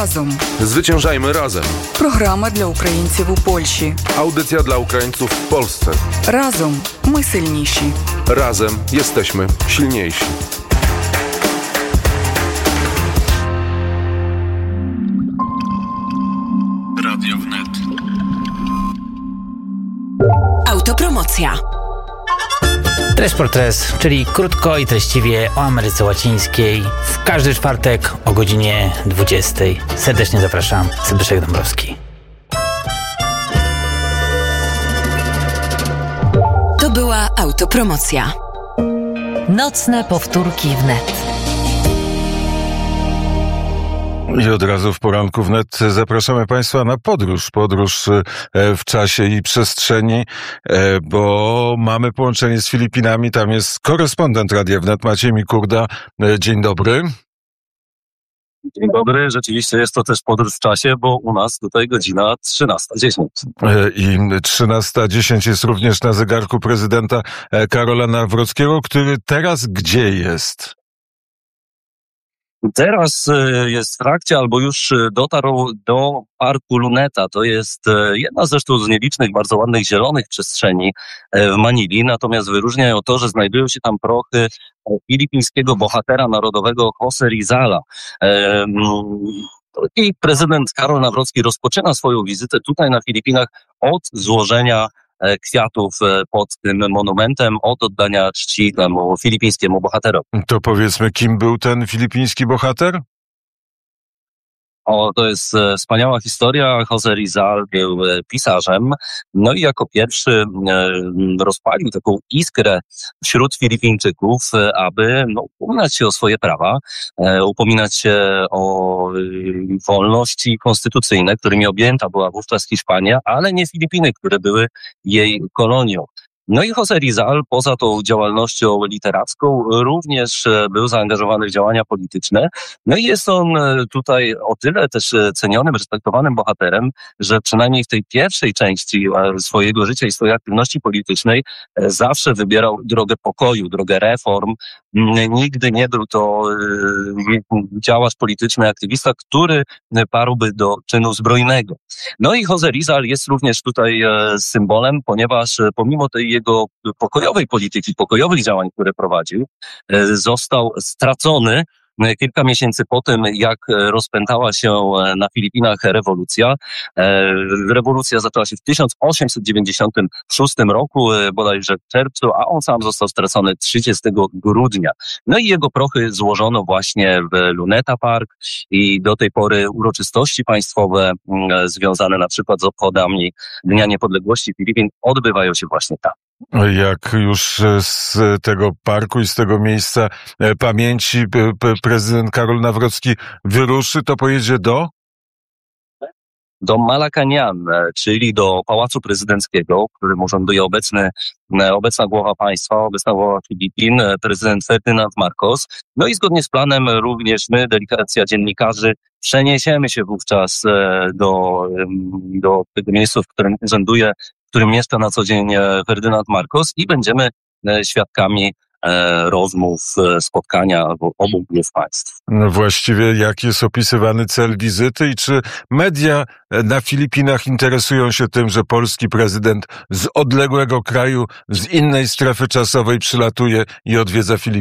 Разом. Zwyciężajmy razem. Програма для українців у Польщі. Audycja dla Ukraińców w Polsce. Разом ми сильніші. Razem jesteśmy silniejsi. Radio Wnet. Autopromocja. Tres por Tres, czyli krótko i treściwie o Ameryce Łacińskiej. W każdy czwartek o godzinie 20. Serdecznie zapraszam. Zbyszek Dąbrowski. To była autopromocja. Nocne powtórki wnet. I od razu w poranku wnet zapraszamy Państwa na podróż w czasie i przestrzeni, bo mamy połączenie z Filipinami. Tam jest korespondent Radia Wnet Maciej Mikurda. Dzień dobry. Dzień dobry, rzeczywiście jest to też podróż w czasie, bo u nas tutaj godzina 13:10. I 13:10 jest również na zegarku prezydenta Karola Nawrockiego, który teraz gdzie jest? Teraz jest w trakcie albo już dotarł do Parku Luneta. To jest jedna zresztą z nielicznych, bardzo ładnych, zielonych przestrzeni w Manili. Natomiast wyróżnia ją to, że znajdują się tam prochy filipińskiego bohatera narodowego Jose Rizala. I prezydent Karol Nawrocki rozpoczyna swoją wizytę tutaj na Filipinach od złożenia kwiatów pod tym monumentem, od oddania czci temu filipińskiemu bohaterowi. To powiedzmy, kim był ten filipiński bohater? To jest wspaniała historia. Jose Rizal był pisarzem, no i jako pierwszy rozpalił taką iskrę wśród Filipińczyków, aby upominać się o swoje prawa, upominać się o wolności konstytucyjne, którymi objęta była wówczas Hiszpania, ale nie Filipiny, które były jej kolonią. No i Jose Rizal, poza tą działalnością literacką, również był zaangażowany w działania polityczne. No i jest on tutaj o tyle też cenionym, respektowanym bohaterem, że przynajmniej w tej pierwszej części swojego życia i swojej aktywności politycznej zawsze wybierał drogę pokoju, drogę reform. Nigdy nie był to działacz polityczny, aktywista, który parłby do czynu zbrojnego. No i Jose Rizal jest również tutaj symbolem, ponieważ pomimo tej jego pokojowej polityki, pokojowych działań, które prowadził, został stracony kilka miesięcy po tym, jak rozpętała się na Filipinach rewolucja. Rewolucja zaczęła się w 1896 roku, bodajże w czerwcu, a on sam został stracony 30 grudnia. No i jego prochy złożono właśnie w Luneta Park i do tej pory uroczystości państwowe związane na przykład z obchodami Dnia Niepodległości Filipin odbywają się właśnie tam. Jak już z tego parku i z tego miejsca pamięci prezydent Karol Nawrocki wyruszy, to pojedzie do Malacañan, czyli do Pałacu Prezydenckiego, w którym urzęduje obecna głowa państwa, obecna głowa Filipin, prezydent Ferdynand Marcos. No i zgodnie z planem również my, delegacja dziennikarzy, przeniesiemy się wówczas do tego miejsca, w którym urzęduje, w którym mieszka na co dzień Ferdynand Marcos i będziemy świadkami rozmów, spotkania obu głów państw. No właściwie jak jest opisywany cel wizyty i czy media na Filipinach interesują się tym, że polski prezydent z odległego kraju, z innej strefy czasowej przylatuje i odwiedza Filipiny?